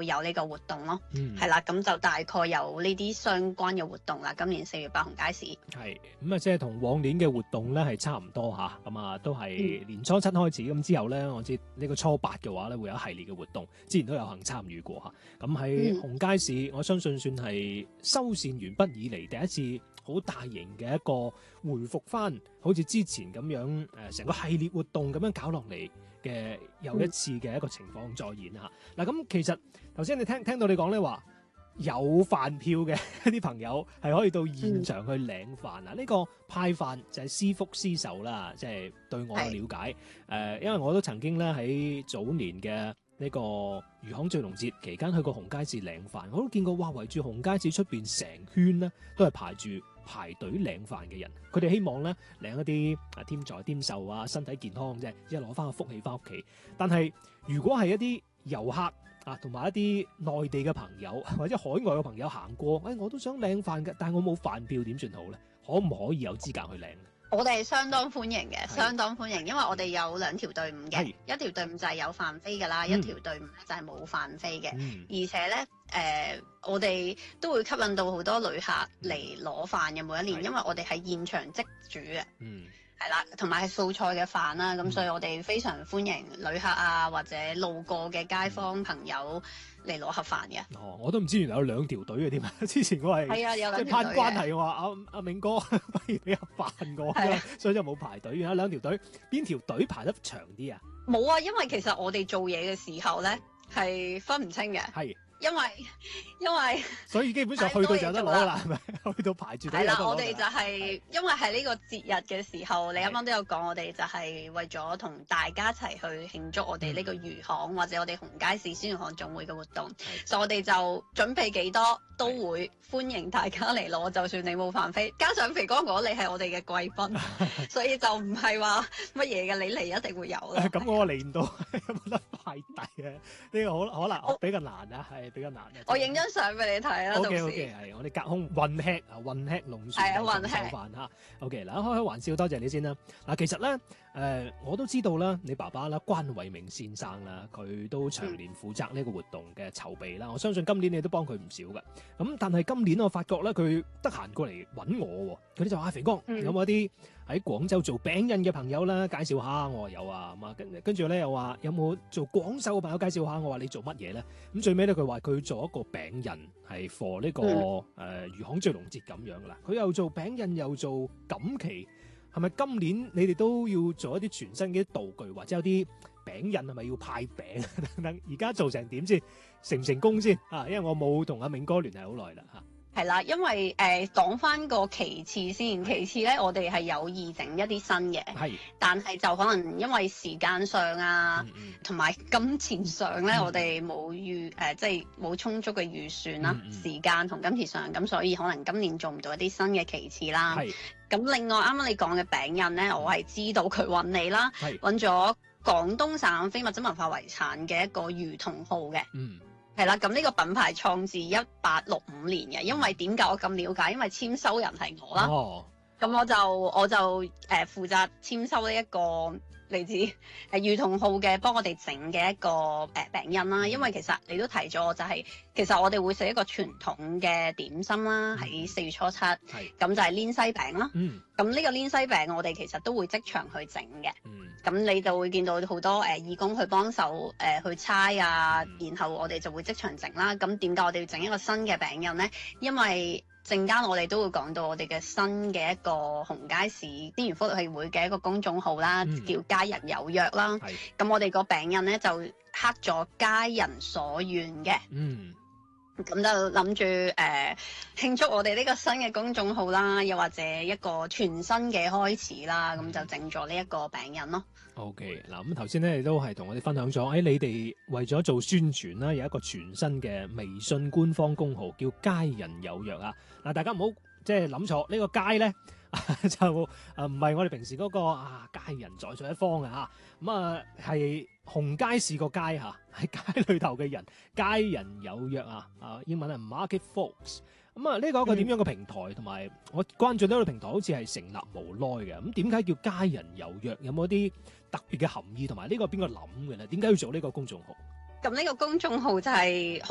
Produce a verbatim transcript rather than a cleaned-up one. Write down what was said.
會有呢個活動咯。 嗯， 係啦，咁就大概有呢啲相關嘅活動啦。今年四月八紅街市係咁啊，即係同往年嘅活動咧係差唔多吓，咁啊都係年初七開始，咁、嗯、之後咧我知呢個初八嘅話咧會有一系列嘅活動，之前都有幸參與過吓。咁喺紅街市，我相信算係修繕完畢以嚟第一次好大型嘅一個回復翻，好似之前咁樣誒，成個系列活動咁樣搞落嚟嘅又一次嘅一個情況再現吓。嗱、嗯，咁其實頭先你聽聽到你講咧話有飯票嘅一啲朋友係可以到現場去領飯啊！呢、嗯、個派飯就係私福私受啦，即、就、係、是、對我嘅了解誒、呃，因為我都曾經咧喺早年嘅呢個魚行醉龍節期間去過紅街市領飯，我都見過哇，圍住紅街市出邊成圈咧都係排住排隊領飯嘅人，佢哋希望咧領一啲啊添財添壽啊，身體健康啫，即係攞翻個福氣翻屋企。但係如果係一啲遊客啊，同埋一啲內地嘅朋友或者海外嘅朋友行過，哎，我都想領飯嘅，但係我冇飯票，點算好咧？可唔可以有資格去領？ 我哋相當歡迎嘅，相當歡迎，因為我哋有兩條隊伍嘅，一條隊伍就係有飯飛㗎啦，嗯、一條隊伍咧就係冇飯飛嘅，嗯、而且咧誒、呃，我哋都會吸引到好多旅客嚟攞飯嘅每一年，因為我哋係現場即煮嘅。嗯係啦，同埋係素菜嘅飯啦，咁、嗯、所以我哋非常歡迎旅客啊，或者路過嘅街坊朋友嚟攞盒飯嘅。哦， 我都唔知原來有兩條隊嘅添啊！之前我係係啊，有兩條隊嘅。即係攀關係， 我話阿阿明哥，不如俾盒飯我，所以就冇排隊。有兩條隊，邊條隊排得長啲啊？ 冇啊，因為其實我哋做嘢嘅時候咧係分唔清嘅。係。因為因為所以基本上去到就有得攞啦，係咪？去到排住隊有得攞。係啦， 我哋就係因為係呢個節日嘅時候，你啱啱都有講，我哋就係為咗同大家一齊去慶祝我哋呢個魚行、嗯、或者我哋紅街市鮮魚行總會嘅活動，所以我哋就準備幾多都會歡迎大家嚟攞，就算你冇飯飛，加上肥哥我你係我哋嘅貴賓，所以就唔係話乜嘢嘅，你嚟一定會有啦。 咁我嚟唔到，有冇得快遞啊？呢、呢個可可能比較難啊，係。比較難嘅， 我影張相俾你睇啦。 O K O K， 係我哋隔空混吃啊，混吃龍船嘅手飯嚇。O K 嗱，開開玩笑，多謝你先啦。嗱，其實咧，誒、呃、我都知道啦，你爸爸啦，關偉明先生啦，佢都長年負責呢個活動嘅籌備啦。嗯、我相信今年你都幫佢唔少嘅。咁但係今年我發覺咧，佢得閒過嚟揾我，佢哋就話：肥哥，嗯、有冇啲喺廣州做餅印嘅朋友啦，介紹下。我話有啊，咁啊跟跟住咧又話有冇做廣繡嘅朋友介紹下。我話你做乜嘢咧？咁最尾咧佢話佢做一個餅印係 for 呢個誒魚行醉龍節咁樣啦。佢又做餅印又做錦旗，係咪今年你哋都要做一啲全新嘅道具，或者有啲餅印係咪要派餅等等？而家做成點先？成唔成功先啊？因為我冇同阿明哥聯繫好耐啦嚇。 係啦，因為誒講翻個其次先，其次咧我哋係有意整一啲新嘅，係，但係就可能因為時間上啊，同埋、嗯嗯、金錢上咧，嗯、我哋冇預誒，即係冇充足嘅預算啦，嗯嗯、時間同金錢上，咁所以可能今年做唔到一啲新嘅其次啦。係，咁另外啱啱你講嘅餅印咧，我係知道佢揾你啦，揾咗廣東省非物質文化遺產嘅一個魚同號嘅。嗯。係啦，咁呢個品牌創自一八六五年嘅，因為點解我咁了解？因為簽收人係我啦，咁、哦、我就我就誒、呃、負責簽收呢一個嚟自誒魚同號嘅幫我哋整嘅一個誒、呃、餅印啦。因為其實你都提咗，就係、是、其實我哋會食一個傳統嘅點心啦，喺四、嗯、月初七，咁就係黏西餅啦。咁呢、嗯、個黏西餅我哋其實都會即場去整嘅。咁、嗯、你就會見到好多誒、呃、義工去幫手誒去猜啊，嗯、然後我哋就會即場整啦。咁點解我哋要整一個新嘅餅印咧？因為陣間我哋都會講到我哋嘅新嘅一個紅街市資源福利協會嘅一個公眾號啦，嗯、叫家人有約啦。咁我哋個餅印咧就刻咗家人所願嘅。嗯。咁就諗住誒慶祝我哋呢個新嘅公眾號啦，又或者一個全新嘅開始啦，咁、嗯、就整咗呢一個餅印咯。 OK，嗱咁頭先咧，你都係同我哋分享咗，誒、哎、你哋為咗做宣傳啦，有一個全新嘅微信官方公號叫家人有約啊。嗱，大家唔好即係諗錯，呢、這個街咧就誒唔係我哋平時嗰、那個啊家人在在一方嘅嚇，咁啊係紅街市個街嚇，喺街裏頭嘅人，家人有約啊，啊英文係 Market Folks。咁啊呢個一個點樣嘅平台，同埋、嗯、我關注呢個平台好似係成立無耐嘅，咁點解叫家人有約？有冇啲特別嘅含義？同埋呢個邊個諗嘅咧？點解要做呢個公眾號？ 咁呢個公眾號就係